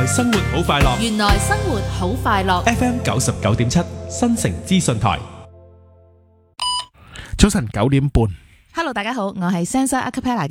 生活好快樂。 原來生活好快樂。 FM 99.7新城資訊台。 早晨9點半。 Hello， 大家好，我係 Sansa Acapella